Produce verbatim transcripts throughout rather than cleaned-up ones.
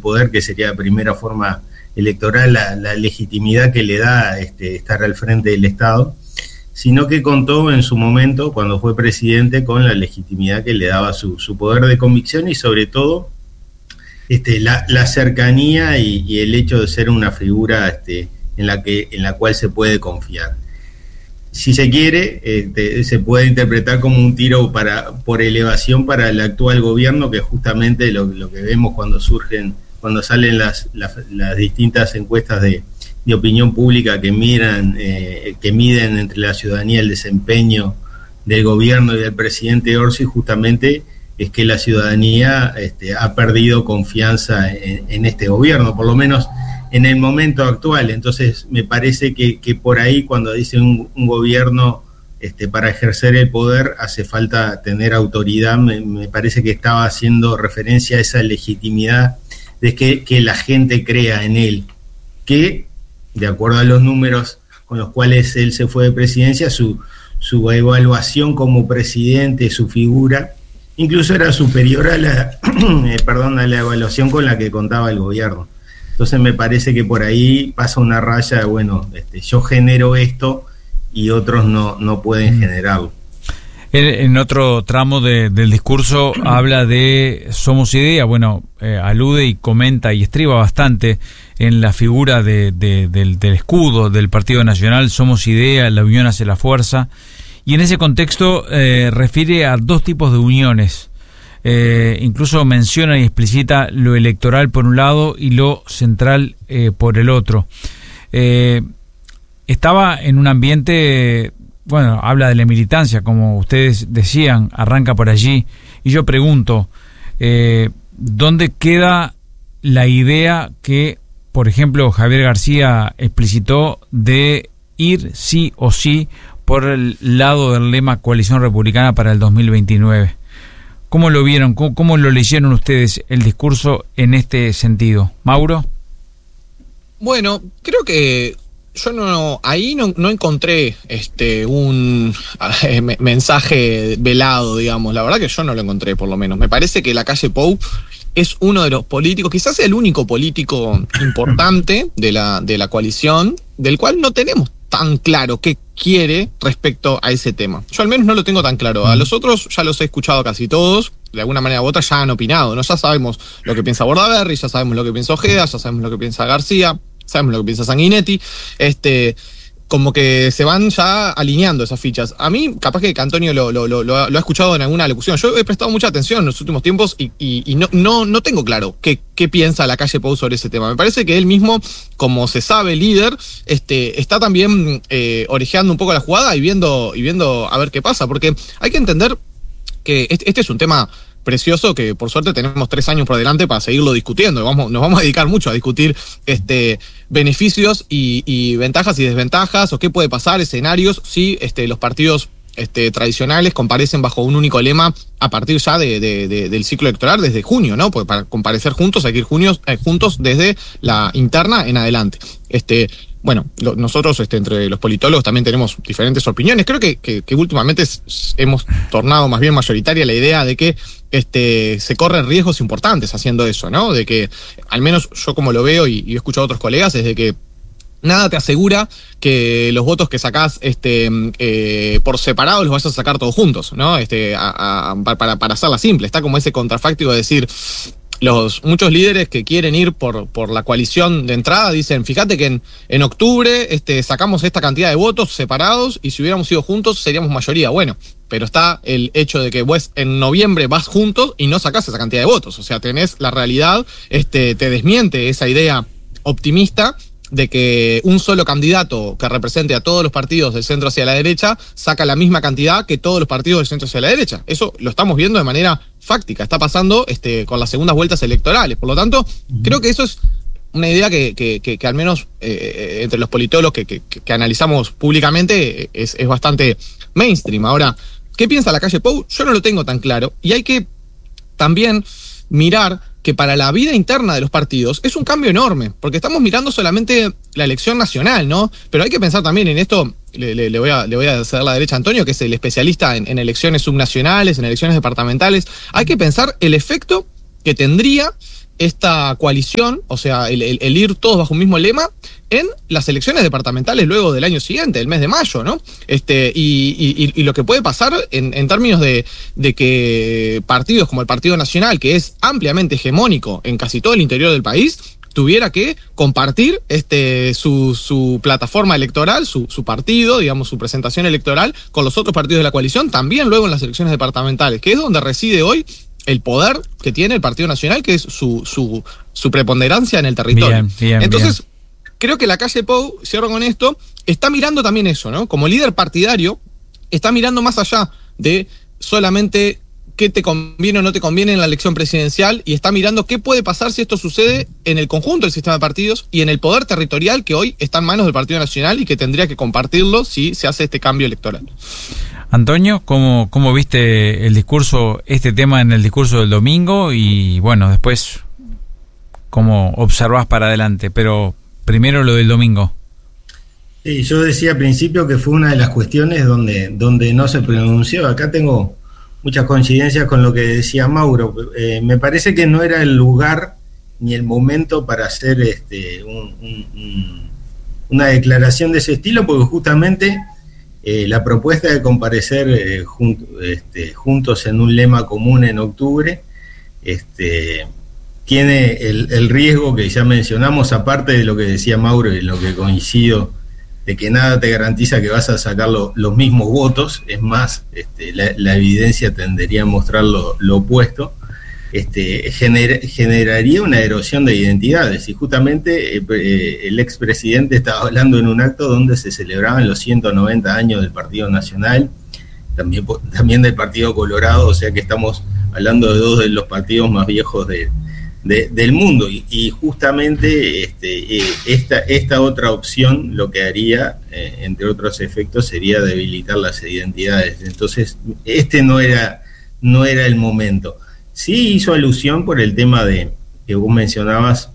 poder, que sería la primera forma electoral, la, la legitimidad que le da este, estar al frente del Estado, sino que contó en su momento, cuando fue presidente, con la legitimidad que le daba su, su poder de convicción y sobre todo este, la, la cercanía y, y el hecho de ser una figura este, en, la que, en la cual se puede confiar. Si se quiere, este, se puede interpretar como un tiro para, por elevación para el actual gobierno, que es justamente lo, lo que vemos cuando surgen, cuando salen las, las, las distintas encuestas de, de opinión pública que miran, eh, que miden entre la ciudadanía el desempeño del gobierno y del presidente Orsi, justamente es que la ciudadanía este, ha perdido confianza en, en este gobierno, por lo menos en el momento actual. Entonces me parece que, que por ahí, cuando dice un, un gobierno este, para ejercer el poder hace falta tener autoridad, me, me parece que estaba haciendo referencia a esa legitimidad de que, que la gente crea en él, que de acuerdo a los números con los cuales él se fue de presidencia, su, su evaluación como presidente, su figura, incluso era superior a la, eh, perdón, a la evaluación con la que contaba el gobierno. Entonces me parece que por ahí pasa una raya de, bueno, este, yo genero esto y otros no, no pueden generarlo. En, en otro tramo de, del discurso habla de Somos Idea, bueno, eh, alude y comenta y estriba bastante en la figura de, de, del, del escudo del Partido Nacional, Somos Idea, la unión hace la fuerza, y en ese contexto eh, refiere a dos tipos de uniones. Eh, incluso menciona y explicita lo electoral por un lado y lo central eh, por el otro. Eh, estaba en un ambiente, bueno, habla de la militancia, como ustedes decían, arranca por allí, y yo pregunto, eh, ¿dónde queda la idea que, por ejemplo, Javier García explicitó de ir sí o sí por el lado del lema Coalición Republicana para el dos mil veintinueve? ¿Cómo lo vieron? ¿Cómo, cómo lo leyeron ustedes el discurso en este sentido? ¿Mauro? Bueno, creo que yo no ahí no, no encontré este un eh, mensaje velado, digamos. La verdad que yo no lo encontré, por lo menos. Me parece que Lacalle Pou es uno de los políticos, quizás el único político importante de la, de la coalición, del cual no tenemos tan claro qué quiere respecto a ese tema. Yo al menos no lo tengo tan claro. A los otros ya los he escuchado casi todos, de alguna manera u otra ya han opinado, ¿no? Ya sabemos lo que piensa Bordaberry, ya sabemos lo que piensa Ojeda, ya sabemos lo que piensa García, sabemos lo que piensa Sanguinetti, este, como que se van ya alineando esas fichas. A mí, capaz que Antonio lo, lo, lo, lo ha escuchado en alguna locución. Yo he prestado mucha atención en los últimos tiempos y, y, y no, no, no tengo claro qué, qué piensa Lacalle Pou sobre ese tema. Me parece que él mismo, como se sabe, líder, este, está también eh, orejeando un poco la jugada y viendo, y viendo a ver qué pasa, porque hay que entender que este, este es un tema precioso que por suerte tenemos tres años por delante para seguirlo discutiendo. Vamos, nos vamos a dedicar mucho a discutir este, beneficios y, y ventajas y desventajas, o qué puede pasar, escenarios, si este, los partidos este, tradicionales comparecen bajo un único lema a partir ya de, de, de, del ciclo electoral desde junio, ¿no? Porque para comparecer juntos hay que ir junio, eh, juntos desde la interna en adelante. Este, Bueno, lo, nosotros este, entre los politólogos también tenemos diferentes opiniones. Creo que, que, que últimamente es, hemos tornado más bien mayoritaria la idea de que este, se corren riesgos importantes haciendo eso, ¿no? De que, al menos yo como lo veo y, y he escuchado a otros colegas, es de que nada te asegura que los votos que sacás este, eh, por separado los vayas a sacar todos juntos, ¿no? Este, a, a, para, para hacerla simple. Está como ese contrafáctico de decir, los muchos líderes que quieren ir por, por la coalición de entrada dicen, fíjate que en, en octubre este, sacamos esta cantidad de votos separados y si hubiéramos ido juntos seríamos mayoría. Bueno, pero está el hecho de que vos en noviembre vas juntos y no sacás esa cantidad de votos. O sea, tenés la realidad, este, te desmiente esa idea optimista de que un solo candidato que represente a todos los partidos del centro hacia la derecha saca la misma cantidad que todos los partidos del centro hacia la derecha. Eso lo estamos viendo de manera fáctica, está pasando este, con las segundas vueltas electorales. Por lo tanto, uh-huh. creo que eso es una idea que, que, que, que al menos eh, entre los politólogos que, que, que analizamos públicamente es, es bastante mainstream. Ahora, ¿qué piensa Lacalle Pou? Yo no lo tengo tan claro, y hay que también mirar que para la vida interna de los partidos es un cambio enorme, porque estamos mirando solamente la elección nacional, ¿no? Pero hay que pensar también en esto, le, le, le, voy, a, le voy a ceder la derecha a Antonio, que es el especialista en, en elecciones subnacionales, en elecciones departamentales. Hay que pensar el efecto que tendría esta coalición, o sea, el, el, el ir todos bajo un mismo lema en las elecciones departamentales luego del año siguiente, el mes de mayo, ¿no? Este, y, y, y lo que puede pasar en, en términos de, de que partidos como el Partido Nacional, que es ampliamente hegemónico en casi todo el interior del país, tuviera que compartir este su, su plataforma electoral, su, su partido, digamos, su presentación electoral con los otros partidos de la coalición, también luego en las elecciones departamentales, que es donde reside hoy el poder que tiene el Partido Nacional, que es su, su, su preponderancia en el territorio. Bien, bien, Entonces, bien. Creo que la calle Pou, cierro con esto, está mirando también eso, ¿no? Como líder partidario, está mirando más allá de solamente qué te conviene o no te conviene en la elección presidencial, y está mirando qué puede pasar si esto sucede en el conjunto del sistema de partidos y en el poder territorial que hoy está en manos del Partido Nacional y que tendría que compartirlo si se hace este cambio electoral. Antonio, ¿cómo, cómo viste el discurso, este tema en el discurso del domingo? Y bueno, después, ¿cómo observás para adelante? Pero primero lo del domingo. Sí, yo decía al principio que fue una de las cuestiones donde, donde no se pronunció. Acá tengo muchas coincidencias con lo que decía Mauro. Eh, me parece que no era el lugar ni el momento para hacer este, un, un, un, una declaración de ese estilo, porque justamente eh, la propuesta de comparecer eh, jun, este, juntos en un lema común en octubre este, tiene el, el riesgo que ya mencionamos, aparte de lo que decía Mauro y lo que coincido, de que nada te garantiza que vas a sacar lo, los mismos votos. Es más, este, la, la evidencia tendería a mostrar lo, lo opuesto. Este, gener, generaría una erosión de identidades, y justamente eh, eh, el expresidente estaba hablando en un acto donde se celebraban los ciento noventa años del Partido Nacional, también, también del Partido Colorado, o sea que estamos hablando de dos de los partidos más viejos de De, del mundo, y, y justamente este, eh, esta, esta otra opción lo que haría, eh, entre otros efectos, sería debilitar las identidades. Entonces, este no era, no era el momento. Sí hizo alusión por el tema de que vos mencionabas,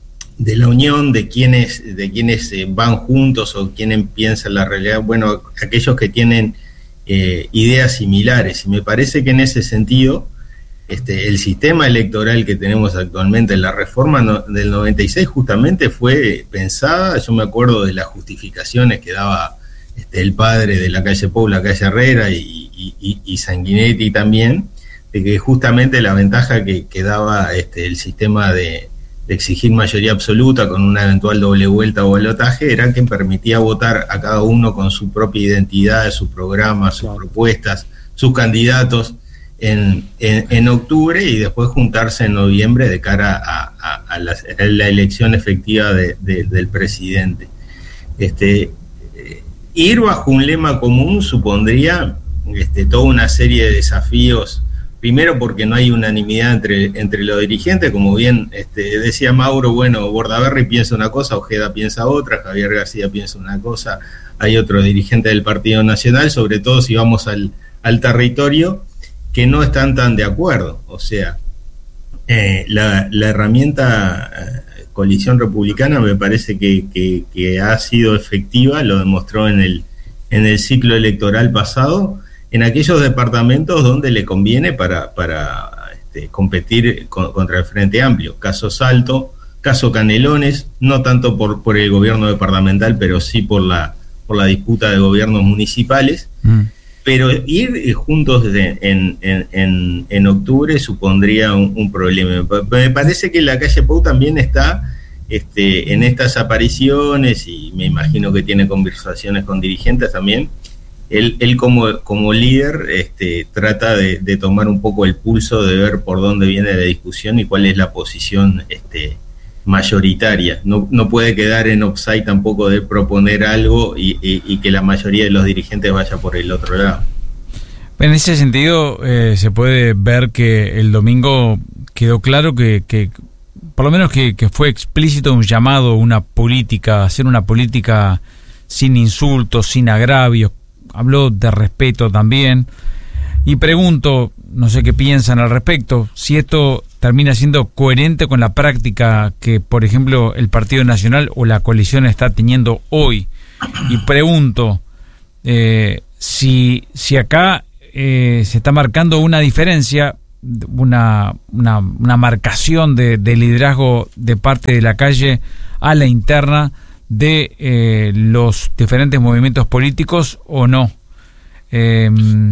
de la unión, de quienes, de quienes eh, van juntos o quienes piensan la realidad, bueno, aquellos que tienen eh, ideas similares, y me parece que en ese sentido Este, el sistema electoral que tenemos actualmente, la reforma no, del noventa y seis justamente fue pensada, yo me acuerdo de las justificaciones que daba este, el padre de la calle Pou, la calle Herrera, y, y, y Sanguinetti también, de que justamente la ventaja que, que daba este, el sistema de, de exigir mayoría absoluta con una eventual doble vuelta o balotaje era que permitía votar a cada uno con su propia identidad, su programa, sus propuestas, sus candidatos, En, en, en octubre, y después juntarse en noviembre de cara a, a, a, la, a la elección efectiva de, de, del presidente. Este, eh, ir bajo un lema común supondría este, toda una serie de desafíos, primero porque no hay unanimidad entre, entre los dirigentes, como bien este, decía Mauro, bueno, Bordaberry piensa una cosa, Ojeda piensa otra, Javier García piensa una cosa, hay otro dirigente del Partido Nacional, sobre todo si vamos al, al territorio, que no están tan de acuerdo. O sea, eh, la, la herramienta eh, coalición republicana me parece que, que, que ha sido efectiva, lo demostró en el, en el ciclo electoral pasado, en aquellos departamentos donde le conviene para, para este, competir con, contra el Frente Amplio. Caso Salto, caso Canelones, no tanto por, por el gobierno departamental, pero sí por la, por la disputa de gobiernos municipales. Mm. Pero ir juntos de, en, en, en, en octubre supondría un, un problema. Me parece que la calle Pou también está este, en estas apariciones, y me imagino que tiene conversaciones con dirigentes también. Él, él como, como líder este, trata de, de tomar un poco el pulso, de ver por dónde viene la discusión y cuál es la posición este, mayoritaria. No, no puede quedar en offside tampoco de proponer algo y, y, y que la mayoría de los dirigentes vaya por el otro lado. En ese sentido, eh, se puede ver que el domingo quedó claro que, que por lo menos que, que fue explícito un llamado a una política, hacer una política sin insultos, sin agravios. Habló de respeto también. Y pregunto, no sé qué piensan al respecto, si esto termina siendo coherente con la práctica que, por ejemplo, el Partido Nacional o la coalición está teniendo hoy. Y pregunto eh, si, si acá eh, se está marcando una diferencia, una, una, una marcación de, de liderazgo de parte de la calle a la interna de eh, los diferentes movimientos políticos o no? Eh,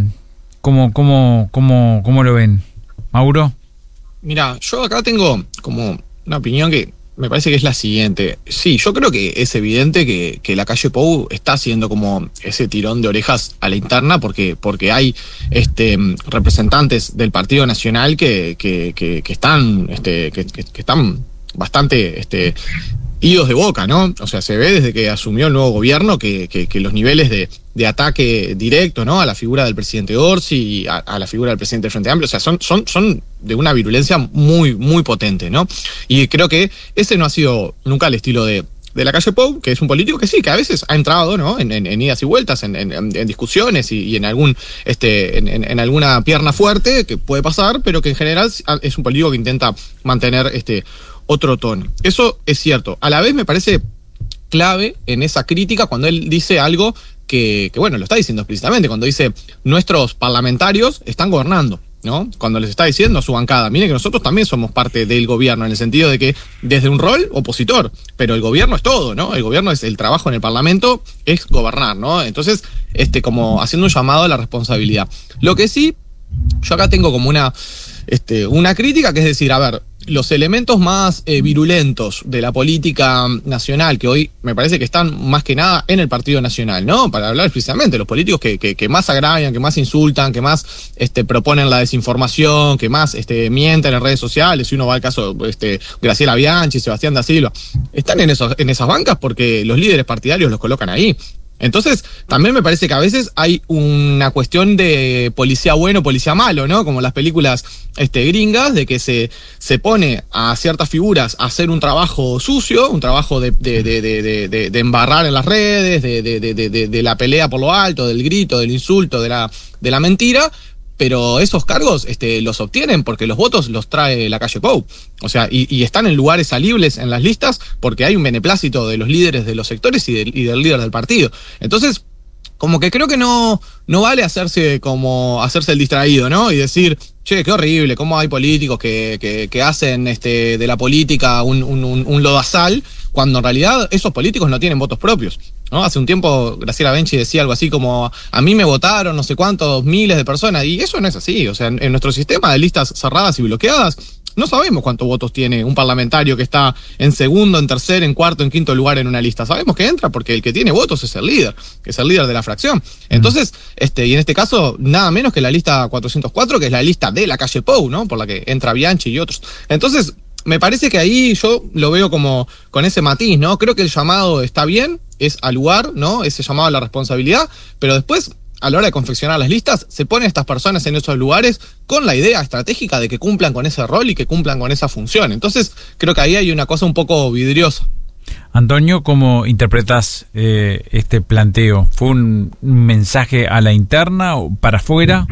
¿cómo, cómo, cómo, ¿Cómo lo ven? ¿Mauro? Mira, yo acá tengo como una opinión que me parece que es la siguiente. Sí, yo creo que es evidente que, que la calle Pou está haciendo como ese tirón de orejas a la interna porque, porque hay este, representantes del Partido Nacional que, que, que, que están, este, que, que, que están bastante este, idos de boca, ¿no? O sea, se ve desde que asumió el nuevo gobierno que, que, que los niveles de, de ataque directo, ¿no? A la figura del presidente Orsi y a, a la figura del presidente del Frente Amplio, o sea, son, son, son de una virulencia muy, muy potente, ¿no? Y creo que ese no ha sido nunca el estilo de, de la calle Pou, que es un político que sí, que a veces ha entrado, ¿no? En, en, en idas y vueltas, en, en, en discusiones y, y en algún, este, en, en, en alguna pierna fuerte que puede pasar, pero que en general es un político que intenta mantener este otro tono. Eso es cierto. A la vez me parece clave en esa crítica cuando él dice algo que, que bueno, lo está diciendo explícitamente, cuando dice nuestros parlamentarios están gobernando, ¿no? Cuando les está diciendo a su bancada, miren que nosotros también somos parte del gobierno, en el sentido de que desde un rol opositor, pero el gobierno es todo, ¿no? El gobierno es el trabajo en el Parlamento, es gobernar, ¿no? Entonces, este, como haciendo un llamado a la responsabilidad. Lo que sí, yo acá tengo como una, este, una crítica, que es decir, a ver, los elementos más eh, virulentos de la política nacional, que hoy me parece que están más que nada en el Partido Nacional, ¿no? Para hablar precisamente, los políticos que, que, que más agravian, que más insultan, que más este, proponen la desinformación, que más este, mienten en redes sociales, si uno va al caso este, Graciela Bianchi, Sebastián da Silva, están en, esos, en esas bancas porque los líderes partidarios los colocan ahí. Entonces, también me parece que a veces hay una cuestión de policía bueno, policía malo, ¿no? Como las películas este, gringas, de que se, se pone a ciertas figuras a hacer un trabajo sucio, un trabajo de, de, de, de, de, de embarrar en las redes, de, de, de, de, de la pelea por lo alto, del grito, del insulto, de la, de la mentira. Pero esos cargos este, los obtienen porque los votos los trae la calle Pou. O sea, y, y están en lugares salibles en las listas porque hay un beneplácito de los líderes de los sectores y, de, y del líder del partido. Entonces, como que creo que no, no vale hacerse como hacerse el distraído, ¿no? Y decir, che, qué horrible, cómo hay políticos que, que, que hacen este, de la política un, un, un, un lodazal, cuando en realidad esos políticos no tienen votos propios, ¿no? Hace un tiempo Graciela Bianchi decía algo así como, a mí me votaron no sé cuántos miles de personas, y eso no es así. O sea, en, en nuestro sistema de listas cerradas y bloqueadas, no sabemos cuántos votos tiene un parlamentario que está en segundo, en tercer, en cuarto, en quinto lugar en una lista. Sabemos que entra porque el que tiene votos es el líder, que es el líder de la fracción. Entonces, este, y en este caso, nada menos que la lista cuatrocientos cuatro, que es la lista de la calle Pou, ¿no? Por la que entra Bianchi y otros. Entonces, me parece que ahí yo lo veo como con ese matiz, ¿no? Creo que el llamado está bien, es al lugar, ¿no? Ese llamado a la responsabilidad, pero después, a la hora de confeccionar las listas, se ponen estas personas en esos lugares con la idea estratégica de que cumplan con ese rol y que cumplan con esa función. Entonces, creo que ahí hay una cosa un poco vidriosa. Antonio, ¿cómo interpretas eh, este planteo? ¿Fue un mensaje a la interna o para afuera?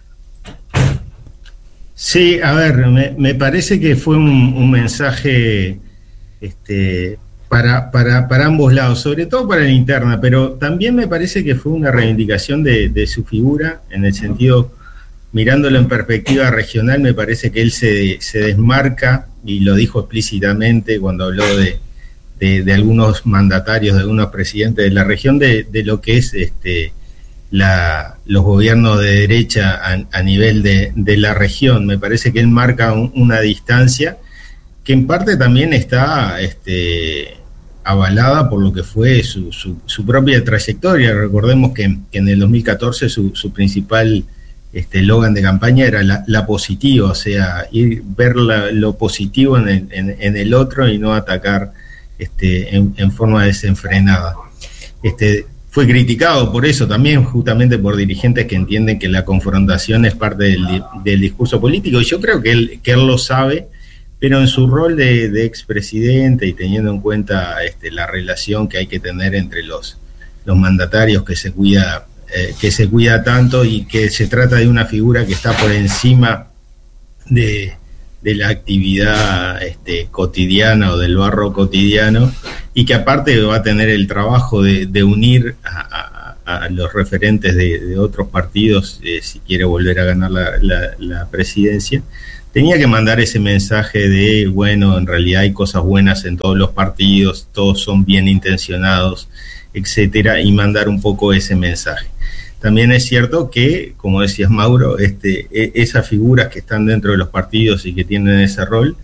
Sí, a ver, me, me parece que fue un, un mensaje este, para, para, para ambos lados, sobre todo para la interna, pero también me parece que fue una reivindicación de, de su figura, en el sentido, mirándolo en perspectiva regional, me parece que él se, se desmarca, y lo dijo explícitamente cuando habló de, de, de algunos mandatarios, de algunos presidentes de la región, de, de lo que es este La, los gobiernos de derecha a, a nivel de, de la región. Me parece que él marca un, una distancia que en parte también está este, avalada por lo que fue su, su, su propia trayectoria. Recordemos que, que en el dos mil catorce su, su principal este, eslogan de campaña era la, la positiva, o sea, ir, ver la, lo positivo en el, en, en el otro y no atacar este, en, en forma desenfrenada. Este, Fue criticado por eso también, justamente por dirigentes que entienden que la confrontación es parte del, del discurso político, y yo creo que él, que él lo sabe, pero en su rol de, de expresidente y teniendo en cuenta este, la relación que hay que tener entre los, los mandatarios, que se cuida, eh, que se cuida tanto, y que se trata de una figura que está por encima de, de la actividad este, cotidiana o del barro cotidiano, y que aparte va a tener el trabajo de, de unir a, a, a los referentes de, de otros partidos, eh, si quiere volver a ganar la, la, la presidencia, tenía que mandar ese mensaje de, bueno, en realidad hay cosas buenas en todos los partidos, todos son bien intencionados, etcétera, y mandar un poco ese mensaje. También es cierto que, como decías Mauro, este, esas figuras que están dentro de los partidos y que tienen ese rol,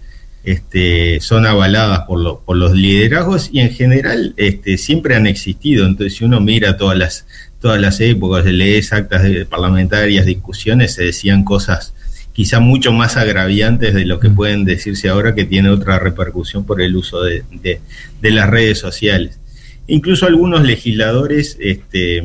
este, son avaladas por, lo, por los liderazgos y en general este, siempre han existido. Entonces, si uno mira todas las, todas las épocas, lees actas de parlamentarias, discusiones, se decían cosas quizá mucho más agraviantes de lo que pueden decirse ahora, que tiene otra repercusión por el uso de, de, de las redes sociales. Incluso algunos legisladores este,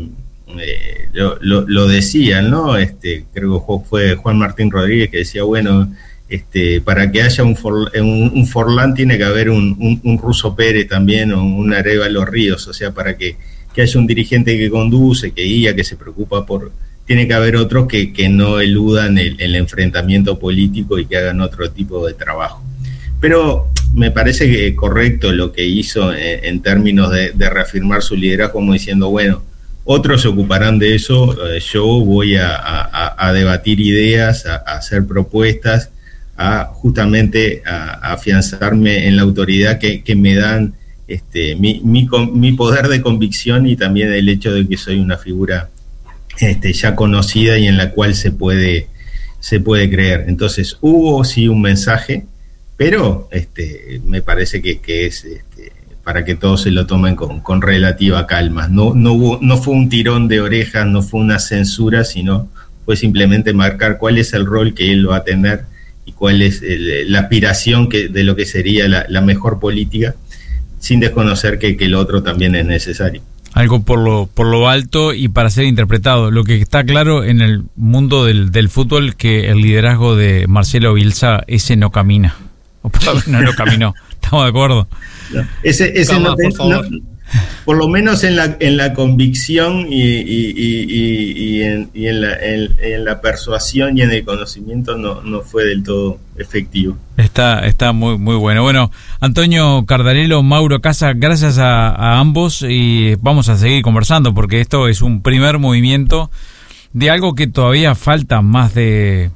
eh, lo, lo, lo decían, ¿no? Este, creo que fue Juan Martín Rodríguez que decía, bueno, este, para que haya un, for, un, un Forlán tiene que haber un, un, un Russo Pérez también, o un Arévalo Ríos, o sea, para que, que haya un dirigente que conduce, que guía, que se preocupa por... Tiene que haber otros que, que no eludan el, el enfrentamiento político y que hagan otro tipo de trabajo. Pero me parece que correcto lo que hizo en, en términos de, de reafirmar su liderazgo, como diciendo, bueno, otros se ocuparán de eso, eh, yo voy a, a, a debatir ideas, a, a hacer propuestas, a justamente a, a afianzarme en la autoridad que, que me dan este, mi, mi, mi poder de convicción y también el hecho de que soy una figura Este, ya conocida y en la cual se puede se puede creer. Entonces hubo sí un mensaje, pero este, me parece que, que es este, para que todos se lo tomen con, con relativa calma. No, no, hubo, no fue un tirón de orejas, no fue una censura, sino fue simplemente marcar cuál es el rol que él va a tener y cuál es el, la aspiración que, de lo que sería la, la mejor política, sin desconocer que, que el otro también es necesario. Algo por lo por lo alto y para ser interpretado. Lo que está claro en el mundo del, del fútbol, que el liderazgo de Marcelo Bielsa, ese no camina. O por lo menos no lo caminó. ¿Estamos de acuerdo? No, ese ese Cama, no, te, por, no, por lo menos en la en la convicción y, y, y, y, y, en, y en, la, en, en la persuasión y en el conocimiento no, no fue del todo efectivo. Está está muy muy bueno. Bueno, Antonio Cardarello, Mauro Casa, gracias a, a ambos y vamos a seguir conversando porque esto es un primer movimiento de algo que todavía falta más de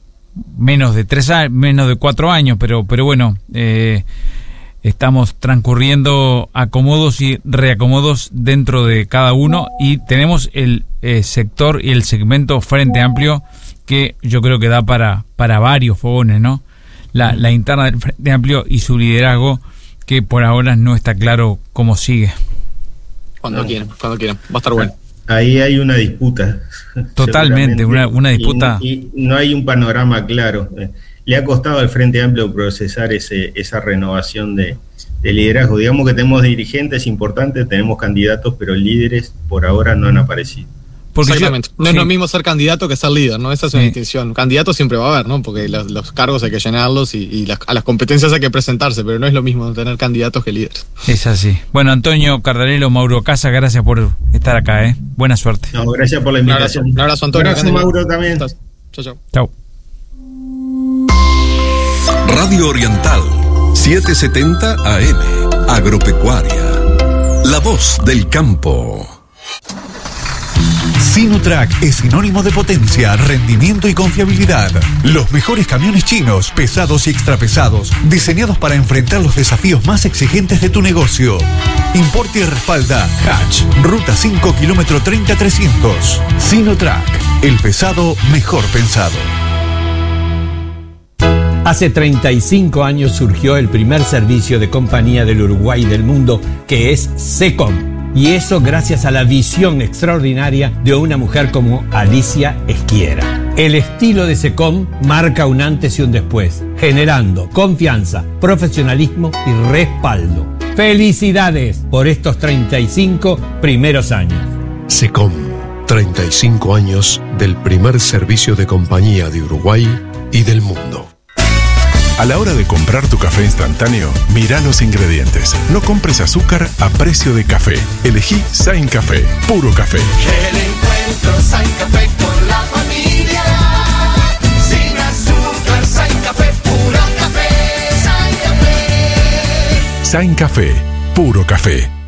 menos de tres años, menos de cuatro años, pero pero bueno, eh, estamos transcurriendo acomodos y reacomodos dentro de cada uno y tenemos el eh, sector y el segmento Frente Amplio que yo creo que da para para varios fogones, ¿no? La, la interna del Frente Amplio y su liderazgo, que por ahora no está claro cómo sigue. Cuando no. quieran, cuando quieran, va a estar bueno. Ahí hay una disputa. Totalmente, una, una disputa. Y, y no hay un panorama claro. Le ha costado al Frente Amplio procesar ese, esa renovación de, de liderazgo. Digamos que tenemos dirigentes importantes, tenemos candidatos, pero líderes por ahora no han aparecido. Porque Exactamente. Yo, no es sí. lo mismo ser candidato que ser líder, ¿no? Esa es una sí. distinción. Candidato siempre va a haber, ¿no? Porque los, los cargos hay que llenarlos y, y las, a las competencias hay que presentarse, pero no es lo mismo tener candidatos que líderes. Es así. Bueno, Antonio Cardarello, Mauro Casa, gracias por estar acá, ¿eh? Buena suerte. No, gracias por la invitación. Un abrazo, un abrazo Antonio. Un abrazo, Mauro, también. Chao, chao. Chao. Radio Oriental, setecientos setenta A M, Agropecuaria. La voz del campo. Sinotrack es sinónimo de potencia, rendimiento y confiabilidad. Los mejores camiones chinos, pesados y extrapesados, diseñados para enfrentar los desafíos más exigentes de tu negocio. Importa y respalda Hatch, Ruta cinco, kilómetro treinta trescientos. Sinotrack, el pesado mejor pensado. Hace treinta y cinco años surgió el primer servicio de compañía del Uruguay y del mundo, que es SECOM. Y eso gracias a la visión extraordinaria de una mujer como Alicia Esquiera. El estilo de SECOM marca un antes y un después, generando confianza, profesionalismo y respaldo. ¡Felicidades por estos treinta y cinco primeros años! SECOM, treinta y cinco años del primer servicio de compañía de Uruguay y del mundo. A la hora de comprar tu café instantáneo, mira los ingredientes. No compres azúcar a precio de café. Elegí Sain Café, puro café. El encuentro Sain Café con la familia. Sin azúcar, Sain Café, puro café. Sain Café. Sain Café, puro café.